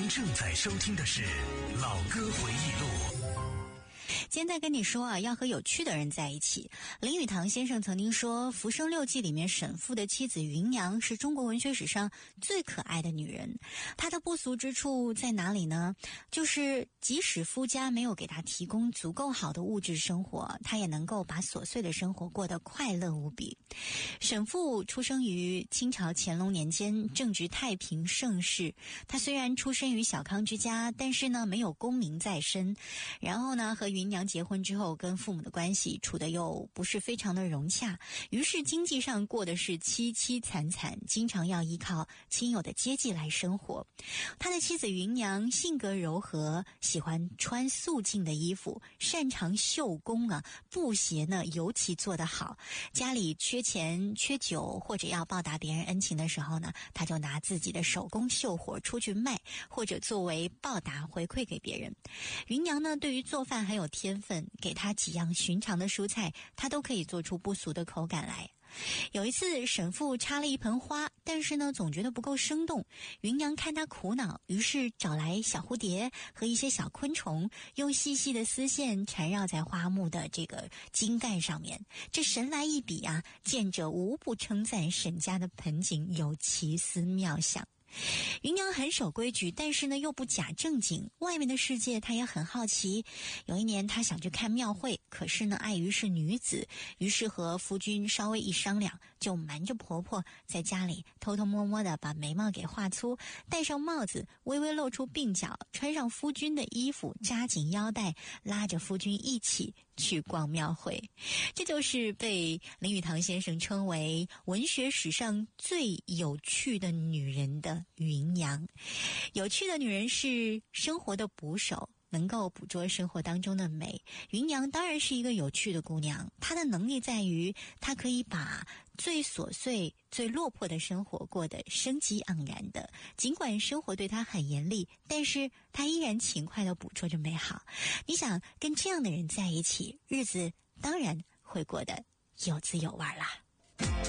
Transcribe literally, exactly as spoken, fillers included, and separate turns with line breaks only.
正在收听的是《老歌回忆录》。
今天在跟你说啊，要和有趣的人在一起。林语堂先生曾经说，《浮生六记》里面沈复的妻子芸娘是中国文学史上最可爱的女人。她的不俗之处在哪里呢？就是即使夫家没有给她提供足够好的物质生活，她也能够把琐碎的生活过得快乐无比。沈复出生于清朝乾隆年间，正值太平盛世。他虽然出身于小康之家，但是呢没有功名在身。然后呢和芸娘结婚之后，跟父母的关系处得又不是非常的融洽，于是经济上过的是凄凄惨惨，经常要依靠亲友的接济来生活。他的妻子芸娘性格柔和，喜欢穿素净的衣服，擅长绣工啊，布鞋呢尤其做得好。家里缺钱缺酒或者要报答别人恩情的时候呢，他就拿自己的手工绣活出去卖，或者作为报答回馈给别人。芸娘呢对于做饭很有天分，给她几样寻常的蔬菜，她都可以做出不俗的口感来。有一次沈复插了一盆花，但是呢总觉得不够生动。芸娘看他苦恼，于是找来小蝴蝶和一些小昆虫，用细细的丝线缠绕在花木的这个茎干上面。这神来一笔啊，见者无不称赞沈家的盆景有奇思妙想。芸娘很守规矩，但是呢又不假正经，外面的世界她也很好奇。有一年她想去看庙会，可是呢碍于是女子，于是和夫君稍微一商量，就瞒着婆婆在家里偷偷摸摸的把眉毛给画粗，戴上帽子，微微露出鬓角，穿上夫君的衣服，扎紧腰带，拉着夫君一起去逛庙会。这就是被林语堂先生称为文学史上最有趣的女人的芸娘。有趣的女人是生活的捕手，能够捕捉生活当中的美。芸娘当然是一个有趣的姑娘，她的能力在于她可以把最琐碎最落魄的生活过得生机盎然的，尽管生活对她很严厉，但是她依然勤快地捕捉着美好。你想跟这样的人在一起，日子当然会过得有滋有味啦。